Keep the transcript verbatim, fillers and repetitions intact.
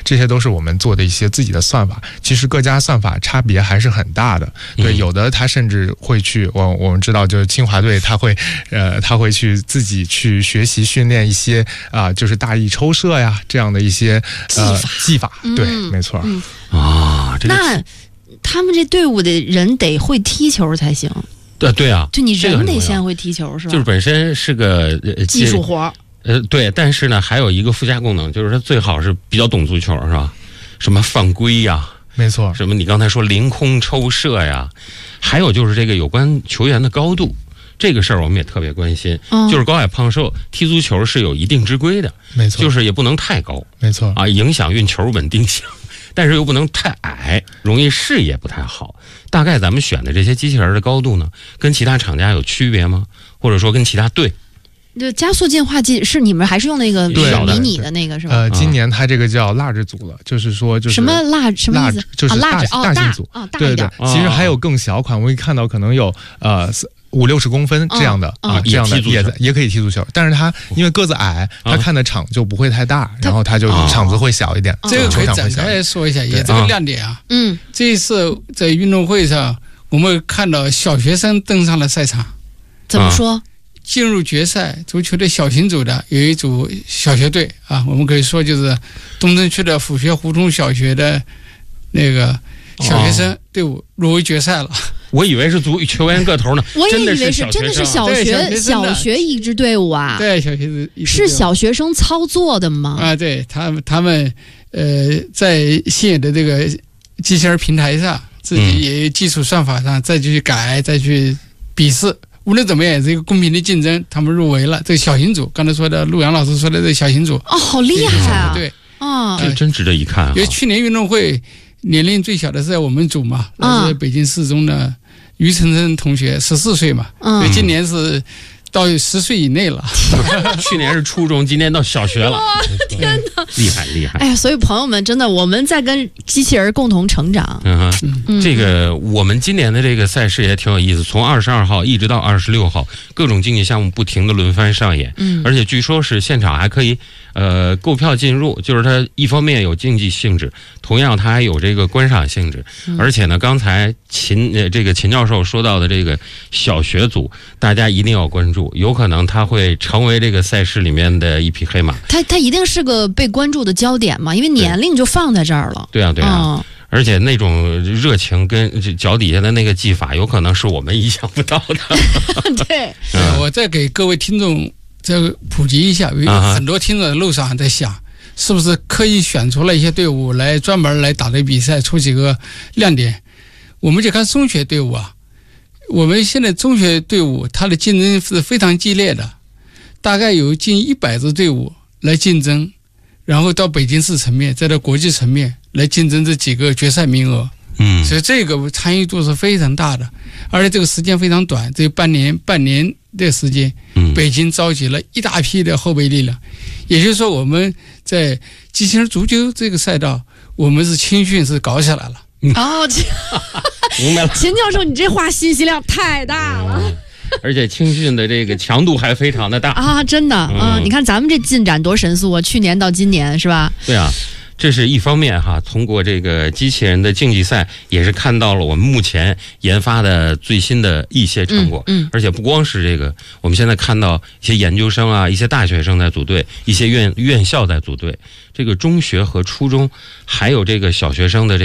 这些都是我们做的一些自己的算法。其实各家算法差别还是很大的，对，有的他甚至会去，我我们知道就是清华队他会，呃，他会去自己去学习训练一些啊、呃，就是大力抽射呀这样的一些呃技法，对， 嗯、 没错。 嗯、 啊，这个、 那他们这队伍的人得会踢球才行。 对对啊， 就你人得先会踢球是吧？ 就是本身是个、呃、 技术活。 呃，对，但是呢，还有一个附加功能，就是他最好是比较懂足球，是吧？什么犯规呀， 没错， 什么你刚才说凌空抽射呀，还有就是这个有关球员的高度，这个事儿我们也特别关心。嗯、就是高矮胖瘦踢足球是有一定之规的， 没错， 就是也不能太高， 没错啊，影响运球稳定性，但是又不能太矮，容易视野不太好。大概咱们选的这些机器人的高度呢，跟其他厂家有区别吗？或者说跟其他队？ 就加速进化剂是你们还是用那个迷你的那个是吧？ 呃，今年它这个叫蜡质组了，就是说就是什么蜡什么意思？ 就是大、 啊、 大, 大型组， 哦， 对对。其实还有更小款，我一看到可能有呃五六十公分这样的、 哦、 啊，这样的也也可以踢足球，但是它因为个子矮，它看的场就不会太大，然后它就场子会小一点。 这个可以展开来说一下，也这个亮点啊。 嗯， 这一次在运动会上，我们看到小学生登上了赛场， 怎么说？ 进入决赛足球的小型组的有一组小学队啊，我们可以说就是东城区的府学胡同小学的那个小学生队伍入围决赛了。 我以为是足球员个头呢， 我也以为是真的是小学小学一支队伍啊。 对，小学是小学生操作的吗？ 啊，对，他们他们呃在现有的这个机器人平台上，自己也基础算法上再去改，再去比试。无论怎么样，也是一个公平的竞争，他们入围了这个小型组。刚才说的陆阳老师说的这个小型组， 哦，好厉害啊！ 对， 啊， 这真值得一看啊！ 因为去年运动会年龄最小的是在我们组嘛，那是北京市中的于晨晨同学，十四岁嘛， 嗯， 所以今年是到十岁以内了。 去年是初中，今年到小学了。 天哪， 厉害厉害！ 哎呀，所以朋友们，真的我们在跟机器人共同成长。 嗯哼，嗯这个我们今年的这个赛事也挺有意思，从二十二号一直到二十六号，各种竞技项目不停的轮番上演。嗯，而且据说是现场还可以呃购票进入，就是它一方面有竞技性质，同样它还有这个观赏性质。嗯、而且呢，刚才秦呃这个秦教授说到的这个小学组，大家一定要关注，有可能它会成为这个赛事里面的一匹黑马。 它它一定是个被关注的焦点嘛，因为年龄就放在这儿了。 对啊，对啊。哦，而且那种热情跟脚底下的那个技法，有可能是我们意想不到的。 对， 嗯，我再给各位听众这个普及一下，有很多听众在路上还在想，是不是刻意选出了一些队伍来专门来打这比赛，出几个亮点。我们就看中学队伍啊，我们现在中学队伍它的竞争是非常激烈的，大概有近一百支队伍来竞争，然后到北京市层面，再到国际层面来竞争这几个决赛名额。嗯，所以这个参与度是非常大的，而且这个时间非常短，这半年半年的时间，北京召集了一大批的后备力量。也就是说，我们在机器人足球这个赛道，我们是青训是搞起来了。 哦， 明白了， 秦教授，你这话信息量太大了。嗯， 而且青训的这个强度还非常的大啊，真的啊！嗯，你看咱们这进展多神速啊，去年到今年是吧？ 对啊，这是一方面哈，通过这个机器人的竞技赛，也是看到了我们目前研发的最新的一些成果。嗯，嗯而且不光是这个，我们现在看到一些研究生啊，一些大学生在组队，一些院院校在组队，这个中学和初中，还有这个小学生的这个